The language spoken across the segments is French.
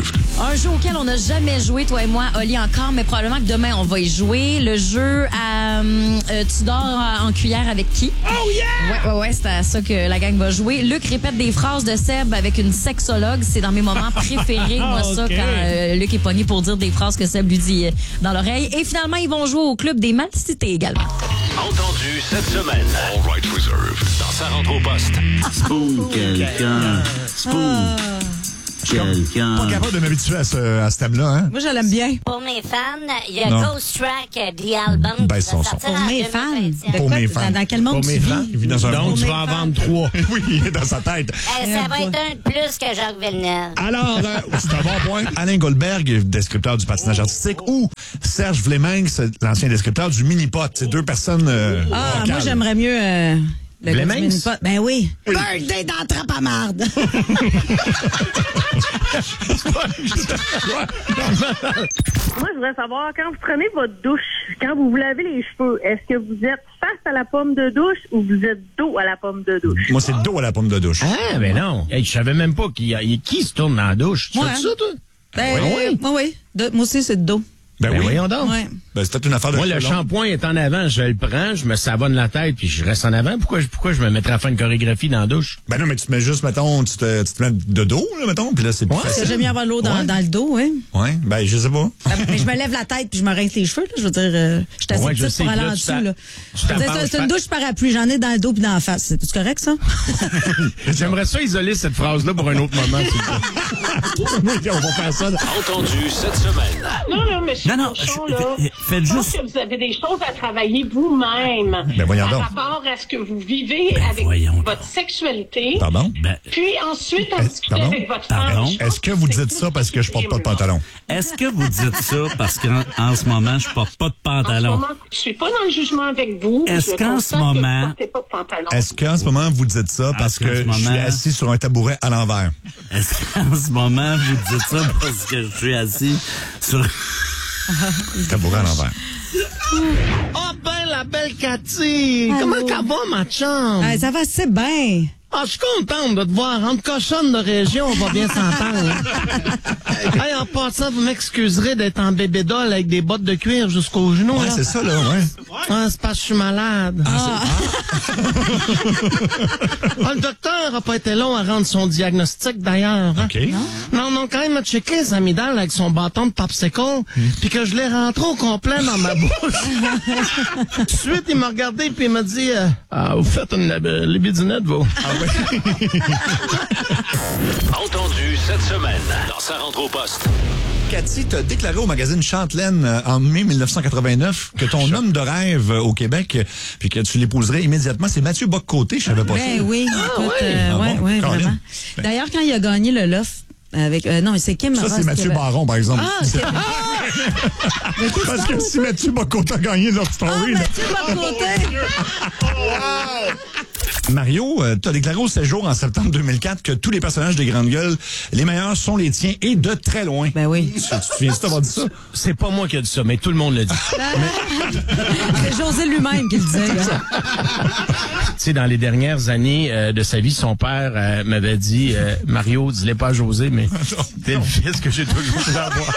Reserved. Un jeu auquel on n'a jamais joué, toi et moi, Oli, encore, mais probablement que demain, on va y jouer. Le jeu à Tu dors en cuillère avec qui? Oh yeah! Ouais, c'est à ça que la gang va jouer. Luc répète des phrases de Seb avec une sexologue. C'est dans mes moments préférés, moi, ça, Okay. quand Luc est pogné pour dire des phrases que Seb lui dit dans l'oreille. Et finalement, ils vont jouer au club des malcités également. Entendu cette semaine. All rights reserved. Dans sa rentre au poste. Spoon quelqu'un. Spoon quelqu'un. Pas capable de m'habituer à ce thème-là, hein? Moi, je l'aime bien. Pour mes fans, il y a Non. Ghost Track de l'album. Ben, son son. Pour mes fans. De Pour quoi? mes fans. Dans quel monde Pour tu mes vis? fans. Il vit dans un Donc, monde. tu vas en vendre 3. Oui, il est dans sa tête. Ça va être un de plus que Jacques Villeneuve. Alors, c'est un bon point. Alain Goldberg, descripteur du patinage artistique, ou Serge Vleminx, l'ancien descripteur du mini-pot. C'est deux personnes Ah, moi, j'aimerais mieux le gars du Vleminx? mini-pot. Ben oui. Birthday dans la trappe à marde. Moi, je voudrais savoir, quand vous prenez votre douche, quand vous vous lavez les cheveux, est-ce que vous êtes face à la pomme de douche ou vous êtes dos à la pomme de douche? Moi, c'est le dos à la pomme de douche. Ah, ben non. Hey, je savais même pas qui se tourne dans la douche. Tu Ouais. fais ça, toi? Ben Oui. oui. Moi aussi, c'est de dos. Ben Ben oui. voyons donc. Ouais. Ben, c'est peut-être une affaire de Moi, le cheveux longs. shampoing est en avant, je le prends, je me savonne la tête, puis je reste en avant. Pourquoi je me mettrais à faire une chorégraphie dans la douche? Ben non, mais tu te mets juste, mettons, tu te mets de dos, là, mettons, puis là, c'est plus Parce que facile. j'aime mieux avoir l'eau dans le dos, oui. Ouais, ben, je sais pas. Mais je me lève la tête puis je me rince les cheveux. Là. Je veux dire, je suis assez Ouais, je petite sais, pour aller là, en tu dessous. t'a- Là. tu t'approches C'est une pas. douche parapluie. J'en ai dans le dos puis dans la face. C'est correct, ça? J'aimerais ça isoler cette phrase-là pour un autre moment, s'il te plaît. Oui, on va faire ça. Entendu cette semaine. Non, monsieur Non, Cochon, là. faites Je pense juste... que vous avez des choses à travailler vous-même. Ben, voyons donc. Par rapport à ce que vous vivez avec voyons donc. votre sexualité. Pardon? Ben, Puis ensuite, en discuter pardon? avec votre Pardon? femme. Est-ce que vous dites ça parce que je porte pas de pantalon? est-ce que vous dites ça parce qu'en ce moment, je porte pas de En ce pantalon? moment, je suis pas dans le jugement avec vous. Est-ce Je qu'en ce constate que vous moment- portez pas de pantalon. Est-ce qu'en ce moment, vous dites ça parce qu'en que ce je suis moment- assis sur un tabouret à l'envers? Est-ce qu'en ce moment, vous dites ça parce que je suis assis sur... Tabouret à l'envers. Oh ben, la belle Cathy! Comment ça va, ma chum? Ah, ça va assez bien. Ah, je suis contente de te voir. Entre cochonnes de région, on va bien s'entendre. Hey, en passant, vous m'excuserez d'être en bébé doll avec des bottes de cuir jusqu'aux genoux. Ouais, là. c'est ça, là, ouais. Ah, c'est parce que je suis malade. Ah, le docteur a pas été long à rendre son diagnostic, d'ailleurs. Hein? OK. Non, quand il m'a checké les amygdales avec son bâton de popsicle, puis que je l'ai rentré au complet dans ma bouche. Tout de suite, il m'a regardé puis il m'a dit vous faites une libidinette, vous. Entendu cette semaine. Dans sa rentre au poste. Cathy, t'as déclaré au magazine Chantelaine en mai 1989 que ton homme de rêve au Québec, puis que tu l'épouserais immédiatement, c'est Mathieu Bock-Côté, je savais pas ça. Ben oui. Écoute, Ah ouais, bon? ouais, Colin. vraiment. Ben. D'ailleurs, quand il a gagné le LOF, avec. Non, mais c'est Kim Ça, Ross c'est Mathieu qui avait- Baron, par exemple. Ah, c'est. Parce que si Mathieu Bock-Côté a gagné leur Ah, story, là. Mathieu Bock-Côté! Mario, tu as déclaré au séjour en septembre 2004 que tous les personnages des Grandes Gueules, les meilleurs sont les tiens et de très loin. Ben oui. Tu te souviens d'avoir dit ça? C'est pas moi qui ai dit ça, mais tout le monde l'a dit. C'est José lui-même qui le disait. Là. Tu sais, dans les dernières années de sa vie, son père m'avait dit Mario, dis-le pas à José, mais t'es le fils que j'ai toujours voulu avoir.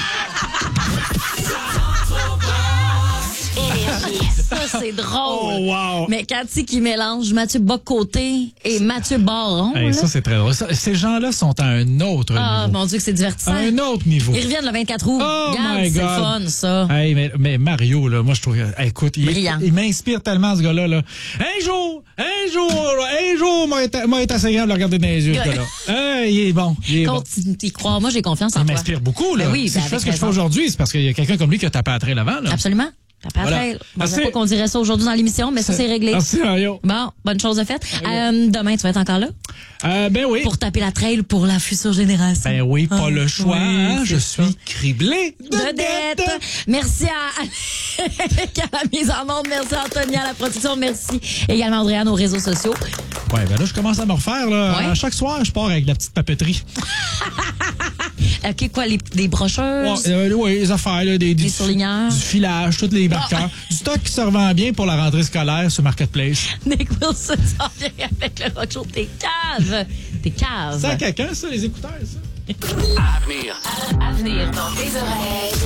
Ça, c'est drôle. Oh, wow. Mais Cathy qui mélange Mathieu Bock-Côté et Mathieu Baron. Hey, là. ça, c'est très drôle. Ces gens-là sont à un autre Ah, niveau. mon Dieu, que c'est divertissant. À un autre niveau. Ils reviennent le 24 août. Oh Regarde, my c'est le God. fun, ça. Hey, mais Mario, là, moi, je trouve que, écoute, Brillant. il m'inspire tellement, ce gars-là, là. Un jour, moi, est assez grand de le regarder dans les yeux, ce gars-là. Hey, il est bon. Il est bon. Continue d'y croire. Moi, j'ai confiance en Il toi. m'inspire beaucoup, là. Ben oui, si ben je fais avec ce que je fais raison. aujourd'hui, c'est parce qu'il y a quelqu'un comme lui qui a tapé à trail avant, là. Absolument. T'as pas Voilà. à faire. Je Merci. pensais pas qu'on dirait ça aujourd'hui dans l'émission, mais ça, c'est réglé. Merci, Mario. Bon, bonne chose de faite. Demain, tu vas être encore là Ben oui. pour taper la trail pour la future génération. Ben oui, pas Ah, le choix. oui, hein. c'est Je ça. suis criblé de dette. Merci à la mise en onde. Merci à Anthony à la production. Merci également Andréane aux réseaux sociaux. Ouais, ben là, je commence à me refaire, là. Ouais. À chaque soir, je pars avec la petite papeterie. OK, quoi, des brochures? Ouais, les affaires, là, Des surligneurs. du filage, tous les marqueurs. Du stock qui se revend bien pour la rentrée scolaire sur Marketplace. Nick Wilson s'en vient avec le rock show. T'es cave. T'es cave. C'est à quelqu'un, ça, les écouteurs, ça? À venir. À venir dans tes oreilles.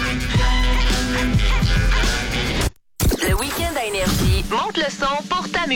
Le week-end à Énergie monte le son pour ta musique.